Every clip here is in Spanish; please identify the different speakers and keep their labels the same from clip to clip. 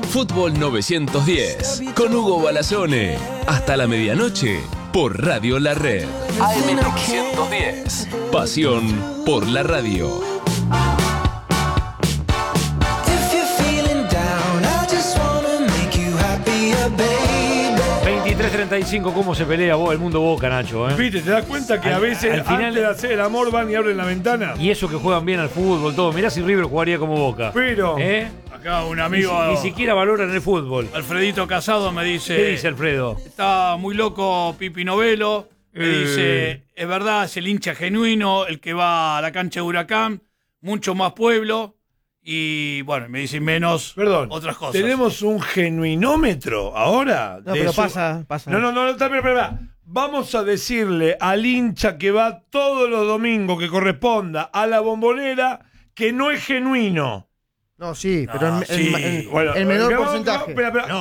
Speaker 1: Fútbol 910 con Hugo Balazone. Hasta la medianoche por Radio La Red. AM 910. Pasión por la radio.
Speaker 2: 23:35, ¿cómo se pelea vos el mundo Boca, Nacho?
Speaker 3: Viste, ¿te das cuenta que a veces
Speaker 2: al final,
Speaker 3: antes de hacer el amor van y abren la ventana?
Speaker 2: Y eso que juegan bien al fútbol, todo. Mirá si River jugaría como Boca.
Speaker 3: Pero
Speaker 4: acá un amigo
Speaker 2: ni siquiera valoran el fútbol.
Speaker 4: Alfredito Casado me dice...
Speaker 2: ¿Qué dice Alfredo?
Speaker 4: Está muy loco Pipi Novelo. Me dice, es verdad, es el hincha genuino, el que va a la cancha de Huracán, mucho más pueblo. Y bueno, me dicen menos otras cosas.
Speaker 3: ¿Tenemos un genuinómetro ahora?
Speaker 5: No, pero pasa.
Speaker 3: No, también, espera. Vamos a decirle al hincha que va todos los domingos que corresponda a la Bombonera que no es genuino.
Speaker 5: No, sí,
Speaker 4: No,
Speaker 5: pero el menor porcentaje.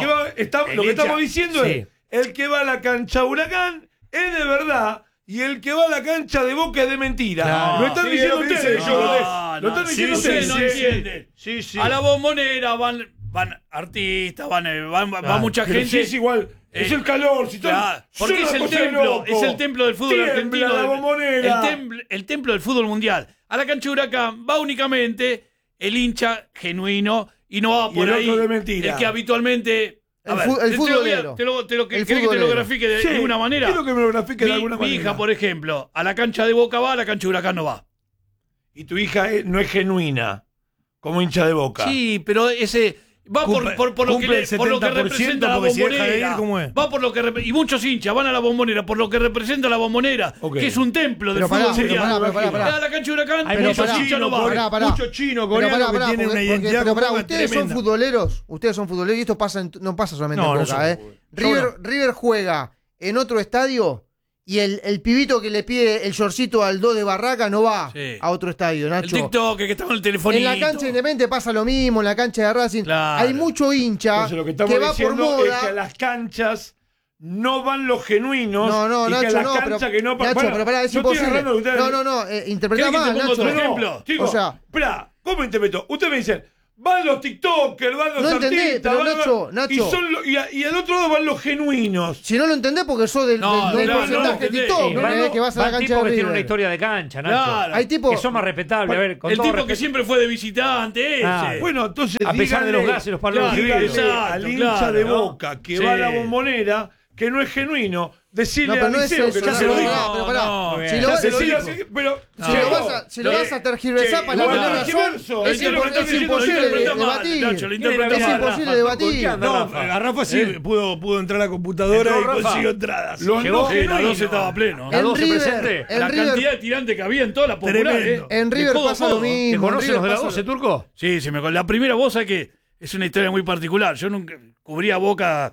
Speaker 3: Lo que estamos diciendo es, el que va a la cancha Huracán es de verdad y el que va a la cancha de Boca es de mentira.
Speaker 4: Claro.
Speaker 3: Lo están diciendo ustedes. Lo están diciendo ustedes.
Speaker 4: No entienden.
Speaker 3: Sí.
Speaker 4: A la Bombonera van artistas, va mucha
Speaker 3: Pero
Speaker 4: gente.
Speaker 3: sí, es igual. Es el calor.
Speaker 4: Porque es el templo del fútbol argentino.
Speaker 3: La Bombonera.
Speaker 4: El templo del fútbol mundial. A la cancha de Huracán va únicamente el hincha genuino y no va por ahí
Speaker 3: de mentira.
Speaker 4: el que habitualmente...
Speaker 5: El futbolero.
Speaker 4: ¿Querés que te lo grafique de alguna manera?
Speaker 3: Quiero que me lo grafique de alguna manera.
Speaker 4: Mi hija, por ejemplo, a la cancha de Boca va, a la cancha de Huracán no va.
Speaker 3: Y tu hija no es genuina, como hincha de Boca.
Speaker 4: Sí, pero ese... Va por lo que representa la Bombonera. Va por lo que y muchos hinchas van a la Bombonera por lo que representa la Bombonera, que es un templo del fútbol mundial. A la cancha de Huracán muchos hinchas no van.
Speaker 3: Muchos chinos, coreanos que tienen una identidad.
Speaker 5: Pero ustedes son futboleros, y esto no pasa solamente en Boca. River juega en otro estadio y el pibito que le pide el shortcito al 2 de Barraca no va a otro estadio, Nacho.
Speaker 4: El TikTok que está con el telefonito.
Speaker 5: En la cancha de Independiente pasa lo mismo, en la cancha de Racing.
Speaker 4: Claro.
Speaker 5: Hay mucho hincha
Speaker 3: Entonces, lo que
Speaker 5: que va por moda.
Speaker 3: es que a las canchas no van los genuinos.
Speaker 5: No,
Speaker 3: y
Speaker 5: Nacho,
Speaker 3: que a la
Speaker 5: no,
Speaker 3: cancha
Speaker 5: pero,
Speaker 3: que no...
Speaker 5: Nacho, pero pará, es imposible. Interpretá mal, Nacho.
Speaker 4: Otro ejemplo?
Speaker 3: Chico,
Speaker 5: O sea,
Speaker 3: espera, ¿cómo interpreto? Usted me dice, van los TikTokers, van los
Speaker 5: no entendés,
Speaker 3: artistas,
Speaker 5: pero Nacho.
Speaker 3: y al otro lado van los genuinos.
Speaker 5: Si no lo entendés porque sos del porcentaje de TikTok, no es que vas a la cancha de
Speaker 2: tipos que tienen una
Speaker 5: River.
Speaker 2: historia de cancha, Nacho.
Speaker 4: Claro.
Speaker 5: Hay tipos
Speaker 2: Que son más respetables. A ver, con
Speaker 4: El
Speaker 2: todo
Speaker 4: tipo
Speaker 2: respeto.
Speaker 4: que siempre fue de visitante ese.
Speaker 3: Bueno, entonces
Speaker 2: A pesar de los gases y los palos
Speaker 3: díganle al hincha de
Speaker 4: ¿no?
Speaker 3: Boca que va a la Bombonera que no es genuino. Decirle
Speaker 5: pero
Speaker 3: al
Speaker 5: no es
Speaker 3: liceo
Speaker 5: eso,
Speaker 3: que ya se lo dijo.
Speaker 5: pero pará.
Speaker 4: No,
Speaker 5: Si lo vas a tergiversar para
Speaker 3: igual
Speaker 5: tener
Speaker 3: no,
Speaker 5: razón, es imposible debatir. Es imposible debatir.
Speaker 3: No, a Rafa sí pudo entrar a la computadora y consiguió entradas.
Speaker 4: La 12 estaba pleno.
Speaker 2: La 12 presente.
Speaker 4: La cantidad de tirantes que había en toda la popular.
Speaker 5: En River pasa lo mismo.
Speaker 2: ¿Te conoces los de la 12, Turco?
Speaker 4: Sí, la primera voz es que es una historia muy particular. Yo nunca cubría Boca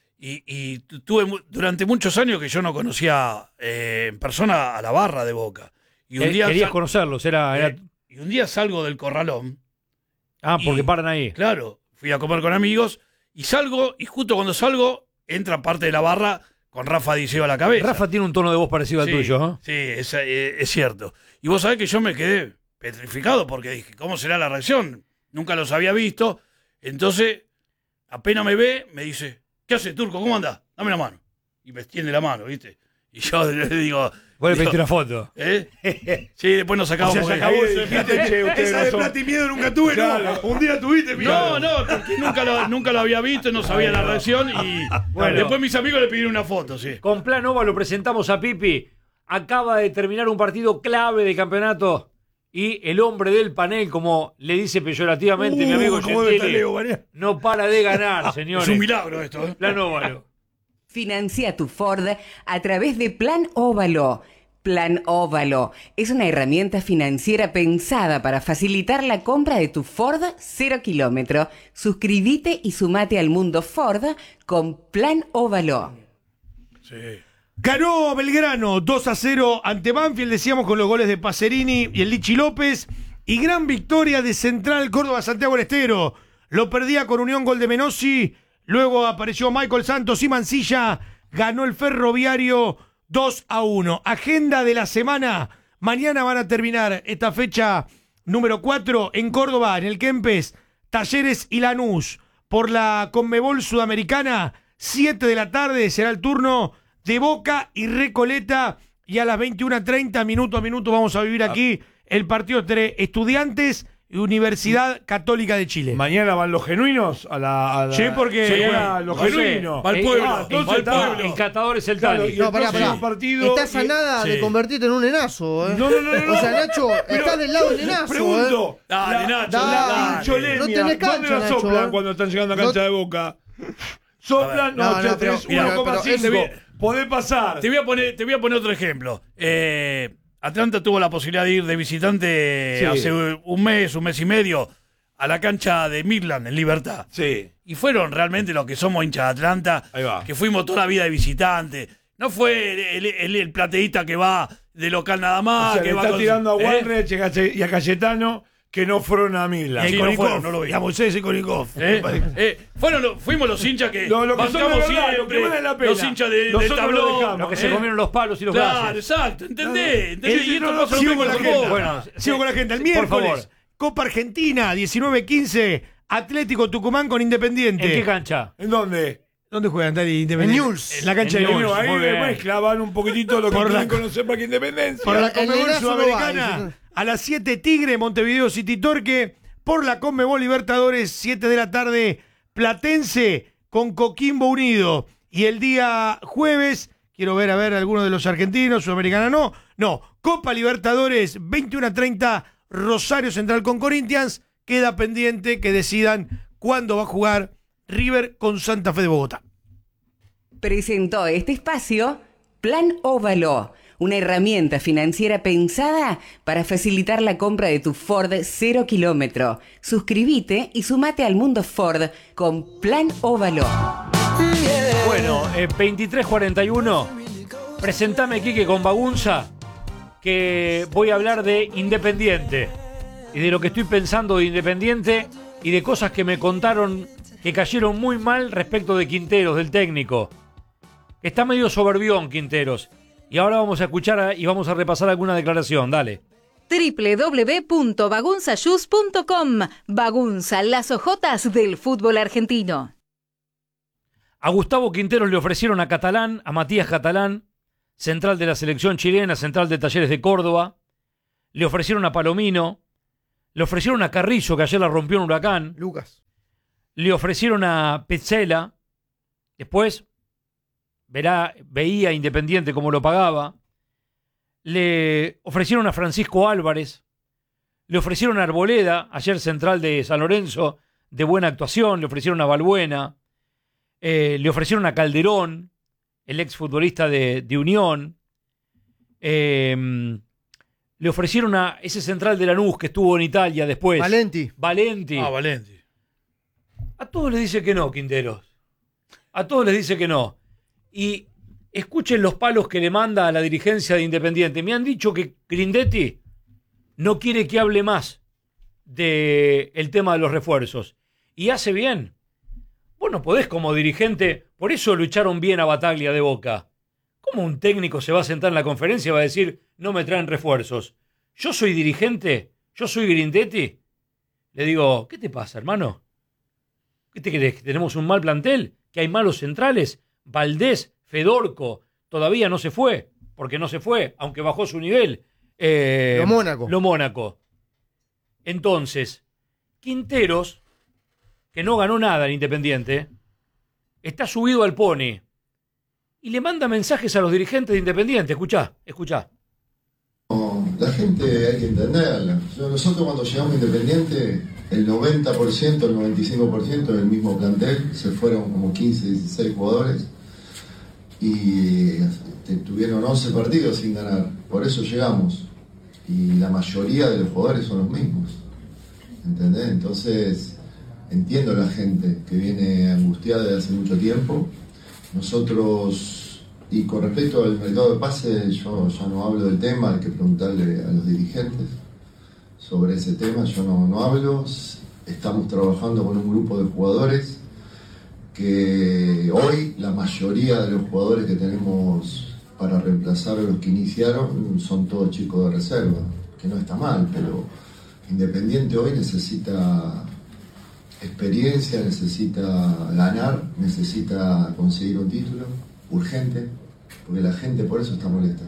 Speaker 4: y tuve durante muchos años que yo no conocía en persona a la barra de Boca. Y un día
Speaker 2: querías conocerlos,
Speaker 4: y un día salgo del corralón.
Speaker 2: Porque paran ahí.
Speaker 4: Claro, fui a comer con amigos y salgo, y justo cuando salgo, entra parte de la barra con Rafa Diceo a la cabeza.
Speaker 2: Rafa tiene un tono de voz parecido al tuyo, ¿eh?
Speaker 4: Sí, es cierto. Y vos sabés que yo me quedé petrificado porque dije, ¿cómo será la reacción? Nunca los había visto. Entonces, apenas me ve, me dice, ¿qué haces, Turco? ¿Cómo andás? Dame la mano. Y me extiende la mano, ¿viste? Y yo le digo...
Speaker 2: Vos le pediste una foto.
Speaker 4: Sí, después nos sacamos.
Speaker 3: O sea, se acabó esa de plata y miedo nunca tuve, claro. ¿No? Un día tuviste,
Speaker 4: No, porque nunca lo había visto, no sabía la reacción y después mis amigos le pidieron una foto, sí.
Speaker 2: Con Plan OVA lo presentamos a Pipi. Acaba de terminar un partido clave de campeonato y el hombre del panel, como le dice peyorativamente mi amigo Gentili, no para de ganar, señores.
Speaker 4: Es un milagro esto, ¿eh?
Speaker 2: Plan Óvalo.
Speaker 6: Financia tu Ford a través de Plan Óvalo. Plan Óvalo es una herramienta financiera pensada para facilitar la compra de tu Ford 0 kilómetro. Suscríbete y sumate al mundo Ford con Plan Óvalo.
Speaker 3: Sí. Ganó Belgrano 2-0 ante Banfield, decíamos, con los goles de Pacerini y el Lichi López. Y gran victoria de Central Córdoba Santiago del Estero. Lo perdía con Unión, gol de Menossi. Luego apareció Michael Santos y Mancilla. Ganó el Ferroviario 2-1. Agenda de la semana. Mañana van a terminar esta fecha número 4 en Córdoba, en el Kempes, Talleres y Lanús. por la Conmebol Sudamericana, 7 de la tarde será el turno de Boca y Recoleta, y a las 21:30, minuto a minuto, vamos a vivir aquí el partido entre Estudiantes y Universidad Católica de Chile.
Speaker 2: Mañana van los genuinos a la
Speaker 3: Sí, porque
Speaker 2: los genuinos.
Speaker 4: Va al pueblo.
Speaker 2: Entonces el catador es el Tani.
Speaker 5: No, pará. Estás a nada de convertirte en un nenazo,
Speaker 3: No.
Speaker 5: O sea, Nacho, estás del lado del nenazo.
Speaker 2: Pregunto.
Speaker 4: Dale, Nacho.
Speaker 5: Dale. No tenés cancha,
Speaker 2: ¿Dónde la
Speaker 5: Nacho,
Speaker 2: soplan cuando están llegando a cancha de Boca? Soplan,
Speaker 5: No,
Speaker 2: no,
Speaker 5: pero
Speaker 2: 1,5. Podés pasar.
Speaker 4: Te voy a poner otro ejemplo. Atlanta tuvo la posibilidad de ir de visitante hace un mes y medio a la cancha de Midland en Libertad.
Speaker 2: Sí.
Speaker 4: Y fueron realmente los que somos hinchas de Atlanta, que fuimos toda la vida de visitante. No fue el plateísta que va de local nada más.
Speaker 2: O sea,
Speaker 4: que
Speaker 2: le
Speaker 4: va
Speaker 2: está tirando a Walrech y a Cayetano que no fueron a Milán.
Speaker 4: Sí, no fueron, no lo vi.
Speaker 3: Y a Moisés y Konikov.
Speaker 4: Fuimos los hinchas que
Speaker 2: Lo que son de verdad,
Speaker 4: siempre,
Speaker 2: lo que vale la pena.
Speaker 4: los hinchas del
Speaker 2: Nosotros
Speaker 4: tablón.
Speaker 2: lo dejamos, los que se comieron los palos y los
Speaker 4: Claro,
Speaker 2: gases.
Speaker 4: exacto, ¿entendés?
Speaker 3: Sigo con la agenda.
Speaker 2: Bueno,
Speaker 3: Sigo con la agenda. El
Speaker 2: por
Speaker 3: miércoles,
Speaker 2: favor.
Speaker 3: Copa Argentina, 19-15, Atlético Tucumán con Independiente.
Speaker 2: ¿En qué cancha?
Speaker 3: ¿En dónde? ¿Dónde juegan, Dani? Independiente.
Speaker 5: En Newell's.
Speaker 3: En la cancha de
Speaker 2: En
Speaker 3: Newell's.
Speaker 2: Newell's.
Speaker 3: Muy
Speaker 2: Ahí
Speaker 3: bien.
Speaker 2: después clavan un poquitito lo que
Speaker 3: Por
Speaker 2: tienen
Speaker 3: la-
Speaker 2: que conocer para que Independencia.
Speaker 3: Por la
Speaker 5: El
Speaker 3: Conmebol
Speaker 5: nenazo no va,
Speaker 3: Sudamericana,
Speaker 5: dice.
Speaker 3: a las 7 Tigre, Montevideo City Torque. Por la Conmebol Libertadores, 7 de la tarde, Platense con Coquimbo Unido. Y el día jueves, quiero ver algunos de los argentinos, Sudamericana no, Copa Libertadores, 21:30, Rosario Central con Corinthians. Queda pendiente que decidan cuándo va a jugar River con Santa Fe de Bogotá.
Speaker 6: Presentó este espacio Plan Óvalo, una herramienta financiera pensada para facilitar la compra de tu Ford 0 kilómetro. Suscríbete y sumate al mundo Ford con Plan Óvalo.
Speaker 2: Bueno, 23:41. Presentame, Quique, con Bagunza, que voy a hablar de Independiente y de lo que estoy pensando de Independiente y de cosas que me contaron que cayeron muy mal respecto de Quinteros, del técnico. Está medio soberbión Quinteros. Y ahora vamos a escuchar y vamos a repasar alguna declaración. Dale.
Speaker 7: www.bagunzashoes.com. Bagunza, las ojotas del fútbol argentino.
Speaker 2: A Gustavo Quinteros le ofrecieron a Catalán, a Matías Catalán, central de la selección chilena, central de Talleres de Córdoba. Le ofrecieron a Palomino. Le ofrecieron a Carrizo, que ayer la rompió en Huracán.
Speaker 5: Lucas.
Speaker 2: Le ofrecieron a Petzela. Después veía Independiente cómo lo pagaba. Le ofrecieron a Francisco Álvarez. Le ofrecieron a Arboleda, ayer central de San Lorenzo, de buena actuación. Le ofrecieron a Balbuena. Le ofrecieron a Calderón, el exfutbolista de Unión. Le ofrecieron a ese central de Lanús que estuvo en Italia después.
Speaker 5: Valenti.
Speaker 2: Valenti.
Speaker 4: Valenti.
Speaker 2: A todos les dice que no, Quinteros. A todos les dice que no. Y escuchen los palos que le manda a la dirigencia de Independiente. Me han dicho que Grindetti no quiere que hable más del tema de los refuerzos. Y hace bien. Vos no podés como dirigente, por eso lo echaron bien a Bataglia de Boca. ¿Cómo un técnico se va a sentar en la conferencia y va a decir, no me traen refuerzos? Yo soy dirigente, yo soy Grindetti. Le digo, ¿qué te pasa, hermano? ¿Qué te crees? ¿Que tenemos un mal plantel? ¿Que hay malos centrales? Valdés, Fedorco, todavía no se fue, porque no se fue, aunque bajó su nivel. Lo Mónaco. Entonces, Quinteros, que no ganó nada en Independiente, está subido al pony y le manda mensajes a los dirigentes de Independiente. Escuchá.
Speaker 8: La gente hay que entenderla. Nosotros cuando llegamos a Independiente, el 90%, el 95% del mismo plantel, se fueron como 15, 16 jugadores y tuvieron 11 partidos sin ganar. Por eso llegamos. Y la mayoría de los jugadores son los mismos. ¿Entendés? Entonces, entiendo a la gente que viene angustiada desde hace mucho tiempo. Nosotros, y con respecto al mercado de pases, yo ya no hablo del tema, hay que preguntarle a los dirigentes sobre ese tema, yo no hablo. Estamos trabajando con un grupo de jugadores que hoy la mayoría de los jugadores que tenemos para reemplazar a los que iniciaron son todos chicos de reserva, que no está mal, pero Independiente hoy necesita experiencia, necesita ganar, necesita conseguir un título urgente, porque la gente por eso está molesta.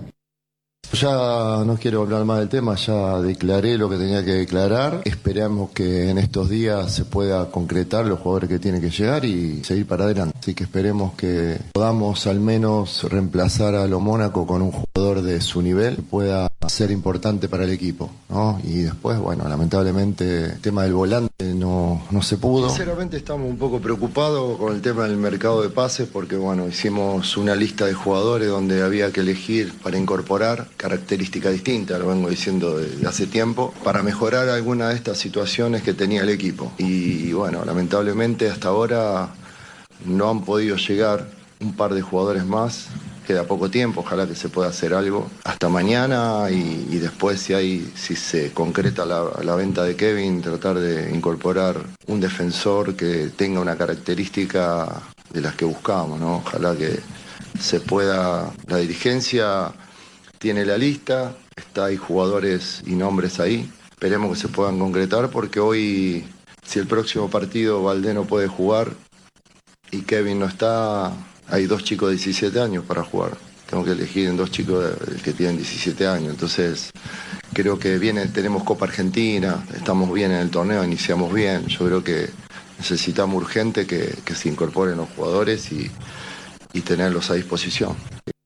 Speaker 8: Ya no quiero hablar más del tema, ya declaré lo que tenía que declarar. Esperamos que en estos días se pueda concretar los jugadores que tienen que llegar y seguir para adelante. Así que esperemos que podamos al menos reemplazar a lo Mónaco con un jugador de su nivel que pueda ser importante para el equipo, ¿no? Y después, bueno, lamentablemente el tema del volante no se pudo. Sinceramente estamos un poco preocupados con el tema del mercado de pases porque, bueno, hicimos una lista de jugadores donde había que elegir para incorporar características distintas, lo vengo diciendo desde hace tiempo, para mejorar alguna de estas situaciones que tenía el equipo. Y bueno, lamentablemente hasta ahora no han podido llegar un par de jugadores más. Queda poco tiempo, ojalá que se pueda hacer algo hasta mañana y después si se concreta la venta de Kevin, tratar de incorporar un defensor que tenga una característica de las que buscamos, ¿no? Ojalá que se pueda, la dirigencia tiene la lista, hay jugadores y nombres ahí, esperemos que se puedan concretar porque hoy, si el próximo partido Valdés no puede jugar y Kevin no está, hay 2 chicos de 17 años para jugar. Tengo que elegir en 2 chicos que tienen 17 años. Entonces, creo que tenemos Copa Argentina, estamos bien en el torneo, iniciamos bien. Yo creo que necesitamos urgente que se incorporen los jugadores y tenerlos a disposición.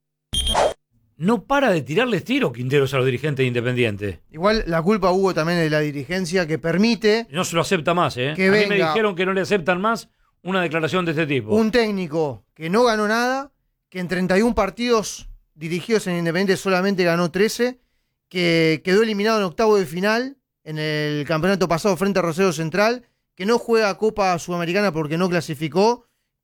Speaker 2: No para de tirarles tiros Quinteros a los dirigentes de Independiente.
Speaker 5: Igual la culpa hubo también de la dirigencia que permite...
Speaker 2: No se lo acepta más, ¿eh?
Speaker 5: Que
Speaker 2: a mí
Speaker 5: venga,
Speaker 2: me dijeron que no le aceptan más una declaración de este tipo.
Speaker 5: Un técnico que no ganó nada, que en 31 partidos dirigidos en Independiente solamente ganó 13, que quedó eliminado en octavo de final en el campeonato pasado frente a Rosario Central, que no juega Copa Sudamericana porque no clasificó,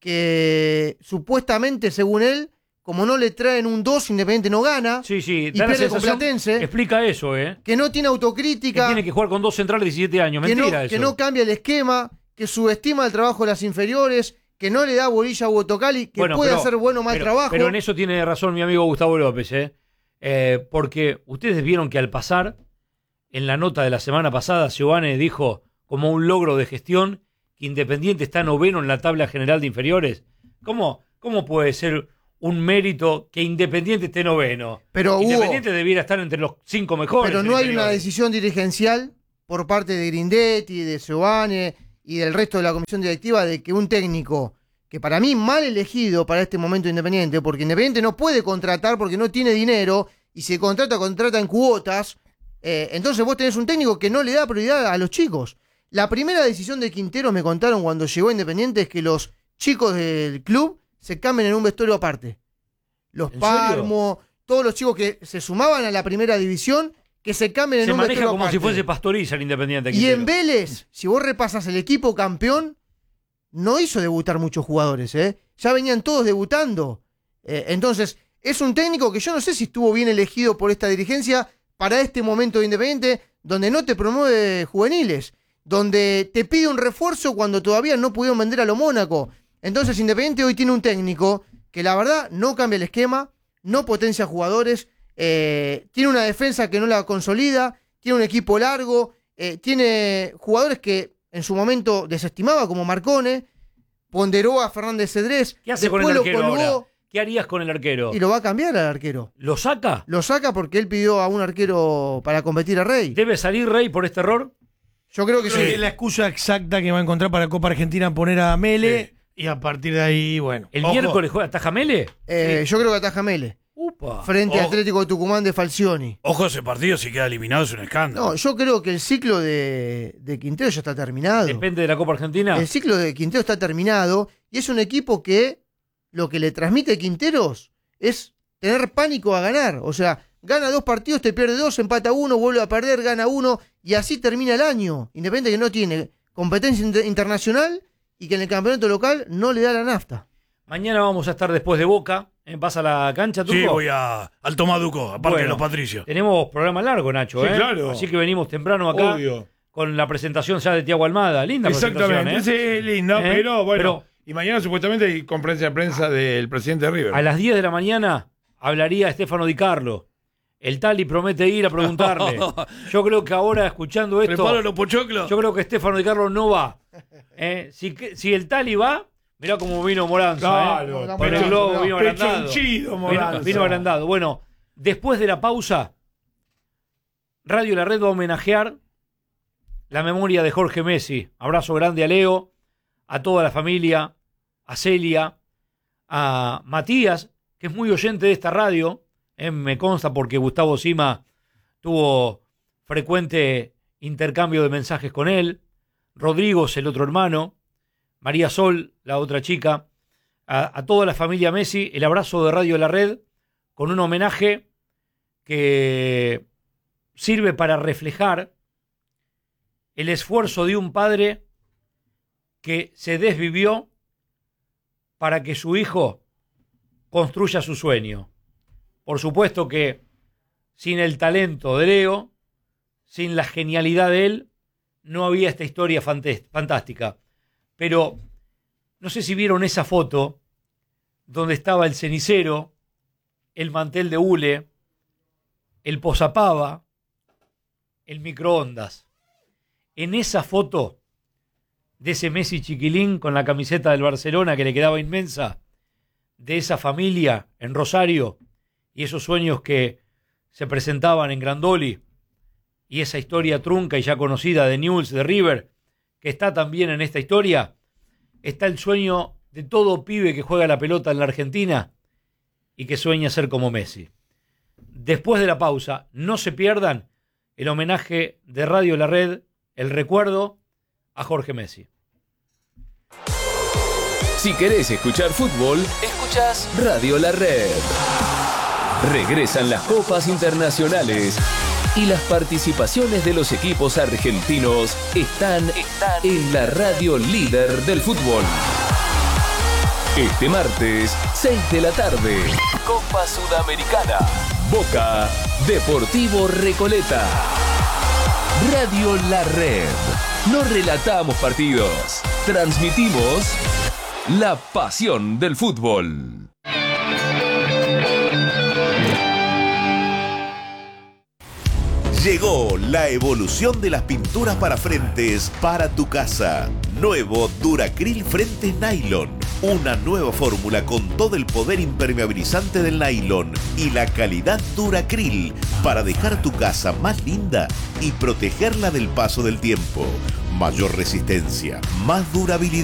Speaker 5: que supuestamente, según él, como no le traen un 2, Independiente no gana.
Speaker 2: Sí,
Speaker 5: y pierde con Platense.
Speaker 2: Explica eso,
Speaker 5: Que no tiene autocrítica.
Speaker 2: Que tiene que jugar con 2 centrales de 17 años. Mentira eso.
Speaker 5: Que no cambia el esquema, que subestima el trabajo de las inferiores, que no le da bolilla a Botocali, que puede hacer bueno más trabajo.
Speaker 2: Pero en eso tiene razón mi amigo Gustavo López, porque ustedes vieron que al pasar, en la nota de la semana pasada, Giovanni dijo como un logro de gestión que Independiente está 9º en la tabla general de inferiores. ¿Cómo puede ser un mérito que Independiente esté 9º?
Speaker 5: Pero
Speaker 2: Independiente debiera estar entre los 5 mejores.
Speaker 5: Pero no hay una decisión dirigencial por parte de Grindetti, de Giovanni y del resto de la comisión directiva de que un técnico, que para mí mal elegido para este momento Independiente, porque Independiente no puede contratar porque no tiene dinero, y si contrata en cuotas, entonces vos tenés un técnico que no le da prioridad a los chicos. La primera decisión de Quintero, me contaron cuando llegó a Independiente, es que los chicos del club se cambien en un vestuario aparte. Los Parmo, todos los chicos que se sumaban a la primera división, que se cambien en un vestuario aparte. Se maneja como
Speaker 2: si fuese Pastoriza el Independiente.
Speaker 5: Y en Vélez, si vos repasas el equipo campeón, no hizo debutar muchos jugadores, ya venían todos debutando. Entonces, es un técnico que yo no sé si estuvo bien elegido por esta dirigencia para este momento de Independiente, donde no te promueve juveniles, donde te pide un refuerzo cuando todavía no pudieron vender a lo Mónaco. Entonces Independiente hoy tiene un técnico que la verdad no cambia el esquema, no potencia jugadores, tiene una defensa que no la consolida, tiene un equipo largo, tiene jugadores que en su momento desestimaba como Marcone, ponderó a Fernández Cedrés.
Speaker 2: ¿Qué hace con el arquero ahora? ¿Qué harías con el arquero?
Speaker 5: Y lo va a cambiar al arquero.
Speaker 2: ¿Lo saca?
Speaker 5: Lo saca porque él pidió a un arquero para competir a Rey.
Speaker 2: ¿Debe salir Rey por este error?
Speaker 5: Yo creo que sí.
Speaker 3: Es la excusa exacta que va a encontrar para Copa Argentina poner a Mele. Sí. Y a partir de ahí, bueno.
Speaker 2: ¿El miércoles juega ataja Mele?
Speaker 5: Sí. Yo creo que ataja Mele. Frente a Atlético de Tucumán de Falcioni.
Speaker 4: Ojo, ese partido si queda eliminado es un escándalo.
Speaker 5: No, yo creo que el ciclo de Quintero ya está terminado.
Speaker 2: ¿Depende de la Copa Argentina?
Speaker 5: El ciclo de Quintero está terminado y es un equipo que lo que le transmite Quinteros es tener pánico a ganar. O sea, gana 2 partidos, te pierde 2, empata 1, vuelve a perder, gana 1 y así termina el año. Independiente que no tiene competencia internacional y que en el campeonato local no le da la nafta.
Speaker 2: Mañana vamos a estar después de Boca. ¿Vas a la cancha, Turco?
Speaker 4: Sí, voy a Alto Maduco, aparte de los Patricios.
Speaker 2: Tenemos programa largo, Nacho.
Speaker 3: Sí, claro.
Speaker 2: Así que venimos temprano acá.
Speaker 3: Obvio.
Speaker 2: Con la presentación ya de Tiago Almada. Linda presentación.
Speaker 3: Exactamente, sí, linda, pero bueno. Y mañana supuestamente hay conferencia de prensa del presidente de River.
Speaker 2: A las 10 de la mañana hablaría Stefano Di Carlo, El Tali promete ir a preguntarle. Yo creo que ahora, escuchando esto,
Speaker 4: ¿Preparo los pochoclos?
Speaker 2: yo creo que Stefano Di Carlo no va. Si el Tali va, mirá cómo vino Moranza.
Speaker 3: Claro,
Speaker 2: Pero el globo vino agrandado.
Speaker 3: Pechonchido, Moranza.
Speaker 2: Vino agrandado. Bueno, después de la pausa, Radio La Red va a homenajear la memoria de Jorge Messi. Abrazo grande a Leo, a toda la familia, a Celia, a Matías, que es muy oyente de esta radio. Me consta porque Gustavo Sima tuvo frecuente intercambio de mensajes con él. Rodrigo es el otro hermano. María Sol, la otra chica. A toda la familia Messi, el abrazo de Radio La Red con un homenaje que sirve para reflejar el esfuerzo de un padre que se desvivió para que su hijo construya su sueño. Por supuesto que sin el talento de Leo, sin la genialidad de él, no había esta historia fantástica. Pero no sé si vieron esa foto donde estaba el cenicero, el mantel de hule, el posapava, el microondas. En esa foto de ese Messi chiquilín con la camiseta del Barcelona que le quedaba inmensa, de esa familia en Rosario y esos sueños que se presentaban en Grandoli y esa historia trunca y ya conocida de Newell's, de River, que está también en esta historia, está el sueño de todo pibe que juega la pelota en la Argentina y que sueña ser como Messi. Después de la pausa, no se pierdan el homenaje de Radio La Red, el recuerdo a Jorge Messi.
Speaker 1: Si querés escuchar fútbol, escuchás Radio La Red. Regresan las copas internacionales y las participaciones de los equipos argentinos están en la radio líder del fútbol. Este martes, 6 de la tarde, Copa Sudamericana, Boca, Deportivo Recoleta. Radio La Red. No relatamos partidos, transmitimos la pasión del fútbol.
Speaker 9: Llegó la evolución de las pinturas para frentes para tu casa. Nuevo Duracril Frentes Nylon. Una nueva fórmula con todo el poder impermeabilizante del nylon y la calidad Duracril para dejar tu casa más linda y protegerla del paso del tiempo. Mayor resistencia, más durabilidad.